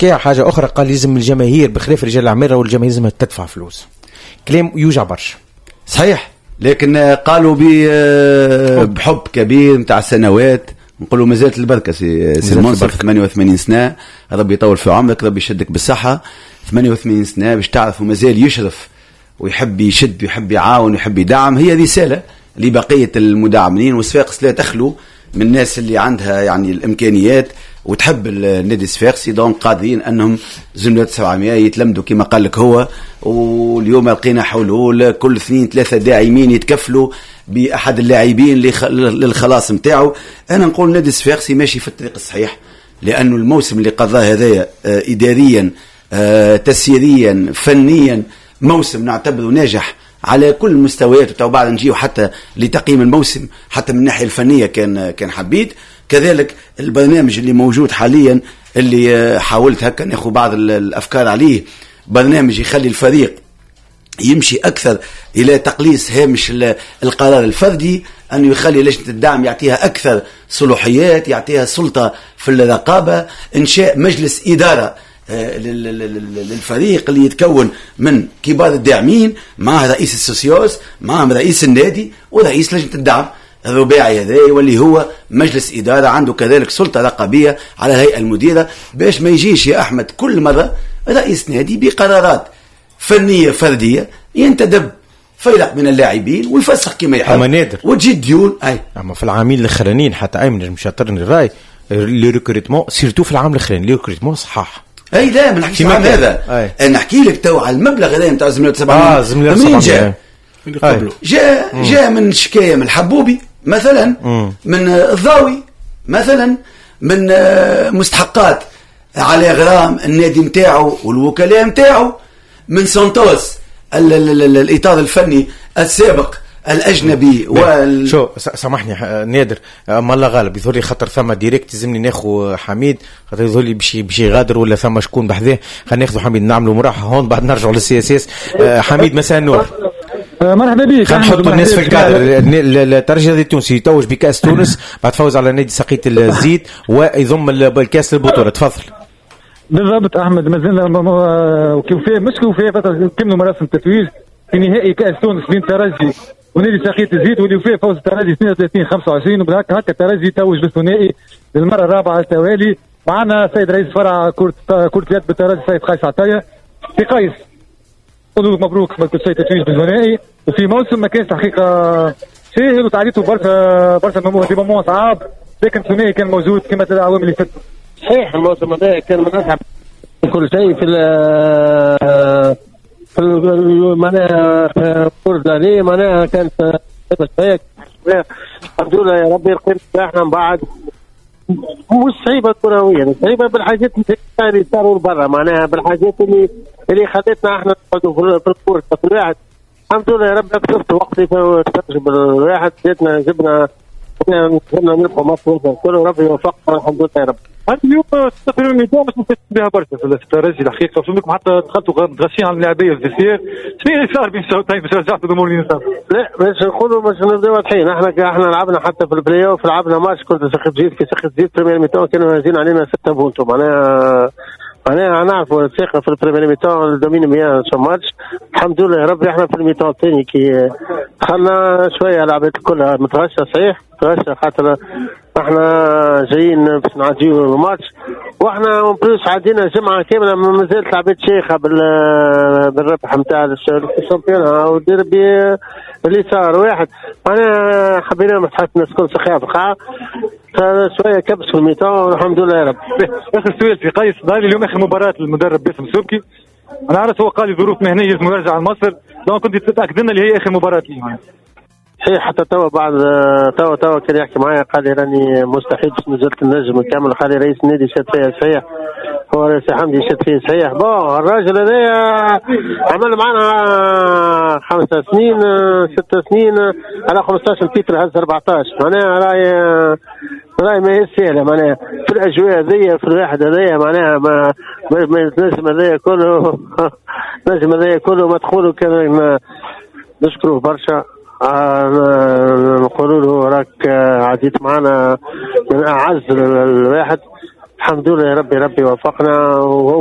حكى حاجه اخرى، قال لازم الجماهير بخلاف رجال الاعمال والجماهير لازم تدفع فلوس. كلام يوجع برشا. صحيح، لكن قالوا بحب كبير متاع سنوات. نقولوا مازالت البركه سي المنصف. 88 سنه، ربي يطول في عمرك، ربي يشدك بالصحه. 88 سنه باش تعرفوا مازال يشرف ويحب يشد ويحب يعاون ويحب يدعم. هي رساله لبقيه المدعمين، وصفاقس لا تخلو من الناس اللي عندها يعني الامكانيات وتحب النادي الصفاقسي. دونك قادرين انهم زملاء 700 يتلمدوا كما قال لك هو. واليوم لقينا حلول، كل 2-3 داعمين يتكفلوا باحد اللاعبين للخلاص نتاعو. انا نقول النادي الصفاقسي ماشي في الطريق الصحيح، لانه الموسم اللي قضاه هذايا اداريا تسييريا فنيا موسم نعتبره ناجح على كل المستويات. وتو بعد نجيو حتى لتقييم الموسم حتى من الناحيه الفنيه كان حبيت. كذلك البرنامج اللي موجود حاليا اللي حاولت هكا ناخذ بعض الافكار عليه، برنامج يخلي الفريق يمشي اكثر الى تقليص هامش القرار الفردي، انه يخلي لجنه الدعم يعطيها اكثر صلاحيات، يعطيها سلطه في الرقابه، انشاء مجلس اداره للفريق اللي يتكون من كبار الداعمين مع رئيس السوسيوس، مع رئيس النادي ورئيس لجنه الدعم الرباعي هذا، واللي هو مجلس إدارة عنده كذلك سلطة رقابية على الهيئة المديرة، باش ما يجيش يا أحمد كل مرة رئيس نادي بقرارات فنية فردية ينتدب فيلق من اللاعبين ويفسخ كما يحب وتجي ديون. أما في العامين الأخرانيين حتى أيمن مش هترني الرأي لي ريكروتمون سيرتو في العام الأخراني لي ريكروتمون صحاح. لا ما نحكيش عن هذا. أنا نحكي لك تو على المبلغ هذا نتاع زميلات 700. منين جاء من شكاية من الحبوبي مثلا، من الضاوي مثلا، من مستحقات على غرام النادي متاعه والوكلاء متاعه، من سانتوس الإطار الفني السابق الأجنبي. شو سامحني نادر، ما الله غالب يظهر لي خطر ثم ديريكت لازمني ناخذ حميد، خاطر يظهر لي بشي غادر ولا ثم شكون بحذاه. خلينا ناخذ حميد نعملوا مراحة هون بعد نرجعوا للسياسات. حميد مساء النور. مرحبا بك. خلينا نحطوا الناس في الكادر. الترجي التونسي يتوج بكاس تونس بعد فوز على نادي سقيط الزيت ويضم الكاس للبطولة. تفضل. بالضبط احمد، مازلنا وكيف مش كيف كملوا مراسم التتويج في نهائي كاس تونس بين الترجي ونادي سقيط الزيت، واللي فيه فوز الترجي 32-25، وبهكا الترجي يتوج بالثنائي للمره الرابعه على التوالي. معنا سيد رئيس فرع كرة اليد بالترجي سيد قيس عطية. في قيس نقول لك مبروك كل شيء تتويج بالثنائي، وفي موسم ما كانش حقيقه سهل وتعديته برشا مومون صعاب، لكن الثنائي كان موجود كما العوامل اللي فاتت. صحيح الموسم هذا كان من اصعب كل شيء في معناها كورة معناها كانت الحمد لله يا ربي الخير. احنا من بعد مش صعيبه كرويا، صعيبه بالحاجات اللي صاروا برا، معناها بالحاجات اللي خدتنا احنا نقعدوا في الكورة كل واحد. الحمد لله يا رب شفت وقتي ترجم الواحد جبنا نلقى مصر كله، ربي يوفقنا الحمد لله يا رب. اليوم تقريبا الميدان مش مستفيد بها برشا في الترجي الحقيقه، فهمتكم حتى دخلتوا غاشين على اللاعبيه في السير. شنو اللي صار بين شوطين باش رجعتوا الامور اللي صار؟ لا باش نقولوا باش نبداو واضحين، احنا لعبنا حتى في البلاي اوف، لعبنا ماتش كنت سخيت جديد في سخيت جديد بريمير ميتون كانوا نازلين علينا 6 بونتو، معناها نعرفوا الثقه في البريمير ميتون الدومين مياه شو ماتش. الحمد لله يا ربي احنا في الميتون الثاني كي دخلنا شويه لعبت كلها متغشه، صحيح متغشه خاطر احنا جايين باش نعديو الماتش، واحنا بلوس عدينا جمعه كامله ما زالت لعبت شيخه بالربح نتاع الشامبيون والديربي اللي صار واحد. انا حبينا مسحات الناس كل سخيه في القاعه شويه كبس في الميتون الحمد لله يا رب. اخر سؤال في قيس، ظهر اليوم اخر مباراه للمدرب باسم سوبكي، انا عارف هو قال لي ظروف مهنيه لازم يرجع لمصر، لو كنت تتاكد لنا اللي هي اخر مباراه لي هي حتى توا بعد توا كان يحكي معايا قال لي راني مستحيل باش نزلت النجم نكمل، قال لي رئيس النادي شاد فيها صحيح، هو رئيس حمدي شاد فيه صحيح. الراجل هذا عمل معنا 5 سنين 6 سنين على 15 تيتر هز 14، معناها راي ما هي سهله، معناها في الاجواء هذيا في الواحد هذايا معناها ما النجم هذايا كله النجم هذايا كله مدخوله كان نشكره برشا. نقولوا له راك عديت معنا من اعز الواحد الحمد لله ربي وفقنا.